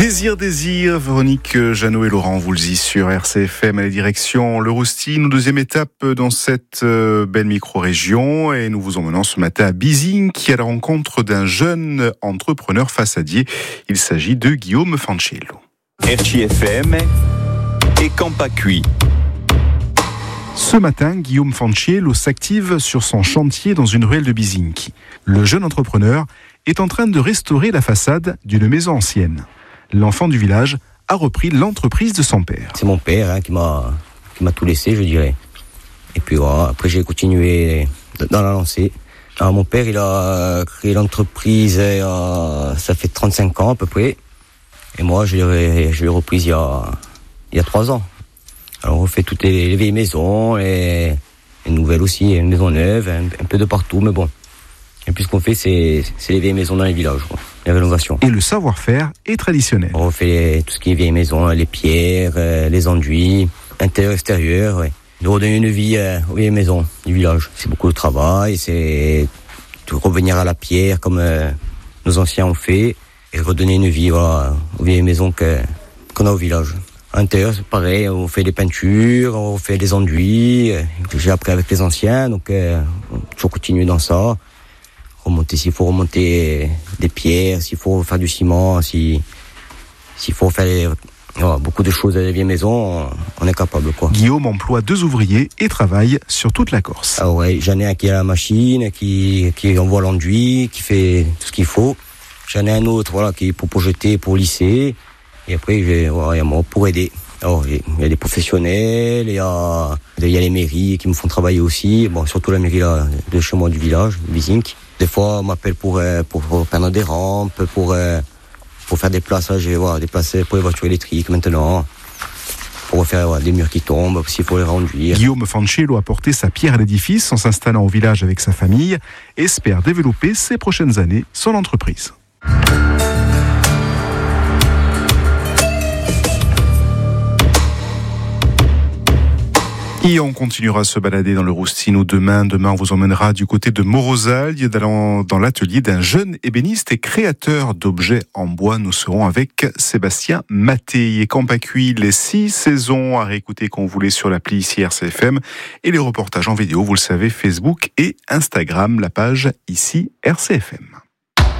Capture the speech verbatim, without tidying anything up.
Désir, désir, Véronique Jeannot et Laurent Voulzy sur R C F M à la direction Le Roustine, deuxième étape dans cette belle micro-région, et nous vous emmenons ce matin à Bizinc à la rencontre d'un jeune entrepreneur façadier. Il s'agit de Guillaume Fancello. R C F M et Campacui. Ce matin, Guillaume Fancello s'active sur son chantier dans une ruelle de Bizinc. Le jeune entrepreneur est en train de restaurer la façade d'une maison ancienne. L'enfant du village a repris l'entreprise de son père. C'est mon père hein, qui m'a qui m'a tout laissé, je dirais. Et puis voilà, après j'ai continué dans la lancée. Alors, mon père, il a créé l'entreprise, euh, ça fait trente-cinq ans à peu près. Et moi, je l'ai, je l'ai reprise il y a il y a trois ans. Alors on fait toutes les, les vieilles maisons, les, les nouvelles aussi, les maisons neuves, un, un peu de partout, mais bon. Et puis ce qu'on fait, c'est, c'est les vieilles maisons dans les villages, quoi, les rénovations. Et le savoir-faire est traditionnel. On refait les, tout ce qui est vieilles maisons, les pierres, euh, les enduits, intérieur, extérieur, ouais. De redonner une vie euh, aux vieilles maisons du village. C'est beaucoup de travail, c'est de revenir à la pierre comme euh, nos anciens ont fait, et redonner une vie voilà, aux vieilles maisons que, qu'on a au village. À l'intérieur, c'est pareil, on fait des peintures, on fait des enduits, euh, que j'ai appris avec les anciens, donc euh, on va toujours continuer dans ça. Remonter, s'il faut remonter des pierres, s'il faut faire du ciment, si, s'il faut faire les, voilà, beaucoup de choses à la vieille maison, on, on est capable, quoi. Guillaume emploie deux ouvriers et travaille sur toute la Corse. Ah ouais, j'en ai un qui a la machine, qui, qui envoie l'enduit, qui fait tout ce qu'il faut. J'en ai un autre, voilà, qui est pour projeter, pour lisser. Et après, j'ai, voilà, il y a moi pour aider. Alors, il y a des professionnels, il y a, il y a les mairies qui me font travailler aussi. Bon, surtout la mairie là, de chez moi du village, Bizinc. Des fois, on m'appelle pour, pour, pour peindre des rampes, pour, pour faire des plaçages, voilà, des places pour les voitures électriques maintenant, pour refaire voilà, des murs qui tombent, s'il faut les renduire. Guillaume Fancello a porté sa pierre à l'édifice en s'installant au village avec sa famille et espère développer ces prochaines années son entreprise. Et on continuera à se balader dans le Roustino demain. Demain, on vous emmènera du côté de Morozalde, dans, dans l'atelier d'un jeune ébéniste et créateur d'objets en bois. Nous serons avec Sébastien Maté. Et Campacui, les six saisons à réécouter quand vous voulez sur l'appli ici R C F M. Et les reportages en vidéo, vous le savez, Facebook et Instagram, la page ici R C F M.